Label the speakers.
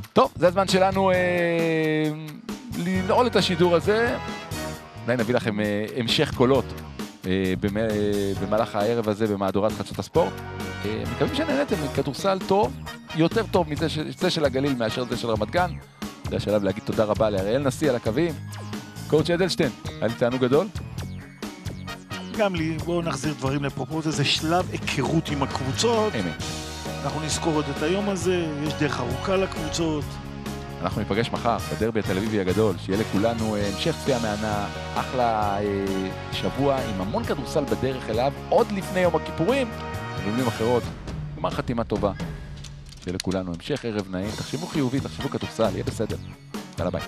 Speaker 1: טוב, זה הזמן שלנו לנעול את השידור הזה. אולי נביא לכם המשך קולות במהלך הערב הזה במהדורת חדשות הספורט. מקווים שנהנתם מכדורסל טוב, יותר טוב מזה של הגליל מאשר זה של רמת גן. זה השלב להגיד תודה רבה לאריאל נשיא על הקווים. קואוצ' אדלשטיין, היה לי תענוג גדול.
Speaker 2: גם לי, בואו נחזיר דברים לפרופורציה, זה שלב היכרות עם הקבוצות.
Speaker 1: אמת.
Speaker 2: אנחנו נזכור עוד את היום הזה, יש דרך ארוכה לקבוצות.
Speaker 1: אנחנו ניפגש מחר בדרבי התל אביבי הגדול, שיהיה לכולנו המשך צפייה מהנה, אחלה שבוע עם המון כדורסל בדרך אליו, עוד לפני יום הכיפורים, ובמילים אחרות, גמר חתימה טובה. שיהיה לכולנו המשך ערב נעים, תחשבו חיובי, תחשבו כדורסל, יהיה בסדר. יאללה ביי.